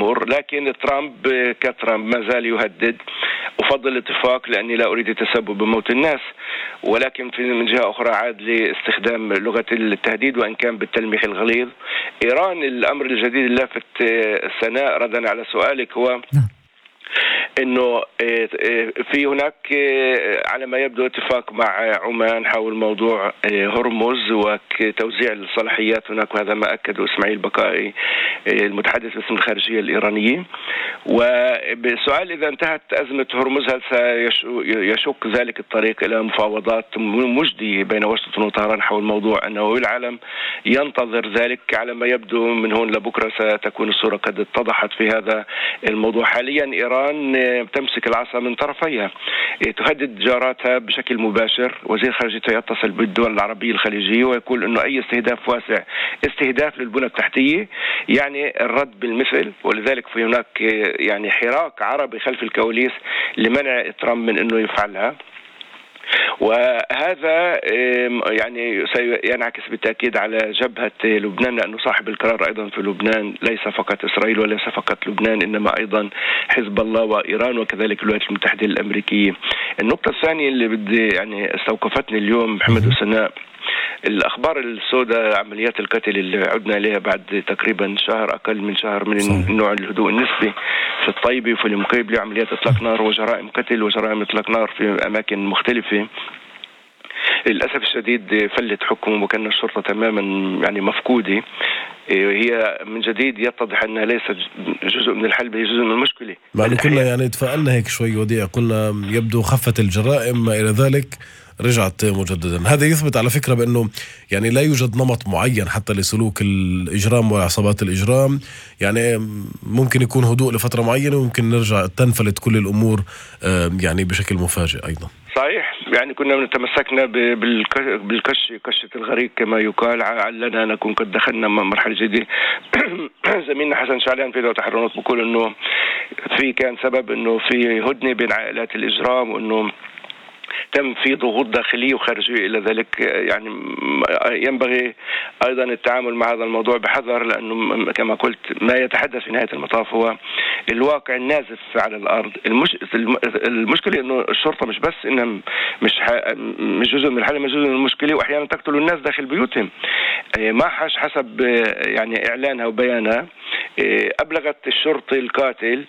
الأمور. لكن ترامب كترامب ما زال يهدد. أفضل الاتفاق لأني لا أريد التسبب بموت الناس، ولكن من جهة أخرى عاد لاستخدام لغة التهديد وإن كان بالتلميح الغليظ. إيران الأمر الجديد اللافت سناء ردا على سؤالك هو انه في هناك على ما يبدو اتفاق مع عمان حول موضوع هرمز وتوزيع الصلاحيات هناك، وهذا ما اكده اسماعيل بقائي المتحدث باسم الخارجيه الايرانيه. وبسؤال اذا انتهت ازمه هرمز هل سيشق ذلك الطريق الى مفاوضات مجديه بين واشنطن وطهران حول موضوع انه العالم ينتظر ذلك؟ على ما يبدو من هون لبكره ستكون الصوره قد اتضحت في هذا الموضوع. حاليا ايران تمسك العصا من طرفيها، تهدد جاراتها بشكل مباشر. وزير خارجيتها يتصل بالدول العربية الخليجية ويقول انه اي استهداف واسع استهداف للبنى التحتية يعني الرد بالمثل، ولذلك في هناك يعني حراك عربي خلف الكواليس لمنع ترامب من انه يفعلها. وهذا يعني سينعكس بالتأكيد على جبهة لبنان، لأنه صاحب القرار أيضا في لبنان ليس فقط إسرائيل وليس فقط لبنان، إنما أيضا حزب الله وإيران وكذلك الولايات المتحدة الأمريكية. النقطة الثانية اللي بدي يعني استوقفتني اليوم محمد وسناء، الأخبار السوداء، عمليات القتل اللي عدنا عليها بعد تقريبا شهر، أقل من شهر، من نوع الهدوء النسبي في الطيبة وفي المقيبلة، عمليات إطلاق نار وجرائم قتل وجرائم إطلاق نار في أماكن مختلفة. للأسف الشديد فلت حكم وكأن الشرطة تماما يعني مفقودة. هي من جديد يتضح أنها ليست جزء من الحل، هي جزء من المشكلة. مع أنه كنا يعني تفائلنا هيك شوي وديع، قلنا يبدو خفت الجرائم ما إلى ذلك رجعت مجددا. هذا يثبت على فكرة بأنه يعني لا يوجد نمط معين حتى لسلوك الإجرام وعصابات الإجرام. يعني ممكن يكون هدوء لفترة معينة وممكن نرجع تنفلت كل الأمور يعني بشكل مفاجئ أيضا. صحيح، يعني كنا تمسكنا كشة الغريق كما يقال، علنا نكون قد دخلنا مرحلة جديدة. زميلنا حسن شعلان في دولة تحررات بيقول انه في كان سبب انه في هدنة بين عائلات الإجرام، وانه تم في ضغوط داخلية وخارجية إلى ذلك. يعني ينبغي أيضا التعامل مع هذا الموضوع بحذر، لأنه كما قلت ما يتحدث في نهاية المطاف هو الواقع النازف على الأرض. المشكلة إنه الشرطة مش بس إنها مش جزء من الحل، مش جزء من المشكلة، وأحيانا تقتل الناس داخل بيوتهم. معهش حسب يعني إعلانها وبيانها أبلغت الشرطة القاتل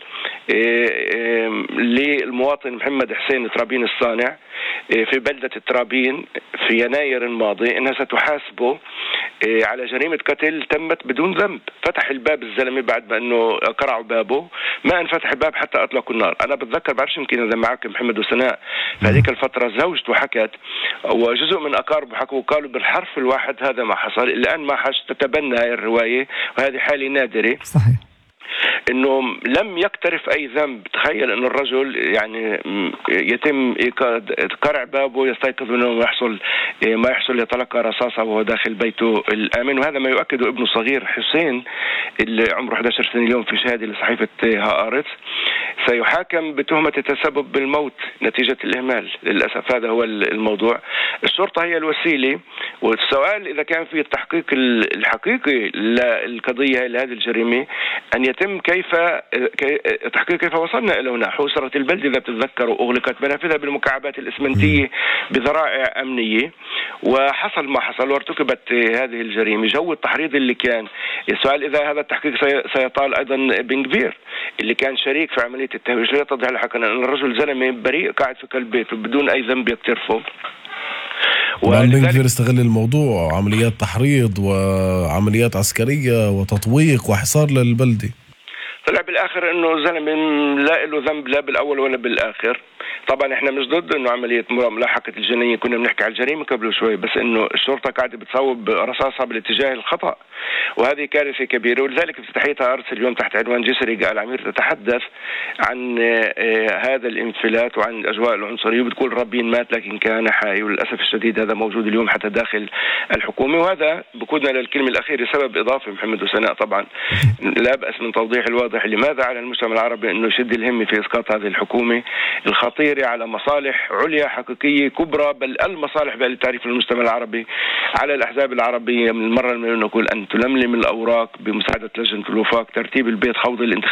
للمواطن محمد حسين ترابين الصانع في بلدة ترابين في يناير الماضي إنها ستحاسبه على جريمة قتل تمت بدون ذنب. فتح الباب الزلمة بعد ما أنه قرعوا بابه، ما انفتح الباب حتى أطلقوا النار. أنا بتذكر بعرفش يمكن إذا معك محمد وسناء في هذيك الفترة زوجته حكت وجزء من أقاربه حكوا وقالوا بالحرف الواحد هذا ما حصل. الآن ما حش تتبنى هاي الرواية، وهذه حالة نادرة. صحيح انه لم يقترف اي ذنب. تخيل انه الرجل يعني يتم قرع بابه يستيقظ منه ما يحصل يتلقى رصاصة وهو داخل بيته الآمن. وهذا ما يؤكده ابنه الصغير حسين اللي عمره 11 سنة اليوم في شهادة لصحيفة هآرتس. سيحاكم بتهمة التسبب بالموت نتيجة الإهمال. للأسف هذا هو الموضوع. الشرطة هي الوسيلة، والسؤال إذا كان في التحقيق الحقيقي للقضية لهذه الجريمة أن يتم تحقيق كيف وصلنا إلى هنا. حوصرت البلد إذا بتتذكروا أغلقت منافذها بالمكعبات الإسمنتية بذرائع أمنية، وحصل ما حصل وارتكبت هذه الجريمة. جو التحريض اللي كان، السؤال إذا هذا التحقيق سيطال أيضا بن كبير اللي كان شريك في عملية التهويش. لا يتضح الحق أن الرجل زلمة بريء قاعد في قلب بيته بدون أي ذنب يقترفه. بن كبير استغل الموضوع، عمليات تحريض وعمليات عسكرية وتطويق وحصار للبلدة. طلع بالآخر إنه زلمة لا له ذنب لا بالأول ولا بالآخر. طبعا احنا مش ضد انه عمليه ملاحقه الجنين، كنا بنحكي على الجريمه قبل شوي، بس انه الشرطه قاعده بتصوب رصاصها بالاتجاه الخطا، وهذه كارثه كبيره. ولذلك افتتاحيتها ارس اليوم تحت عنوان جسري قال العمير تتحدث عن هذا الانفلات وعن الاجواء العنصريه، وبتقول ربين مات لكن كان حي. وللاسف الشديد هذا موجود اليوم حتى داخل الحكومه. وهذا بقودنا للكلمه الاخيره، سبب اضافي محمد وسناء طبعا لا باس من توضيح الواضح لماذا على المجتمع العربي انه يشد الهمه في اسقاط هذه الحكومه الخطيره على مصالح عليا حقيقية كبرى، بل المصالح بالتعريف للمجتمع العربي. على الأحزاب العربية من المرة المليون نقول أن تلملم الأوراق بمساعدة لجنة الوفاق، ترتيب البيت، خوض الانتخابات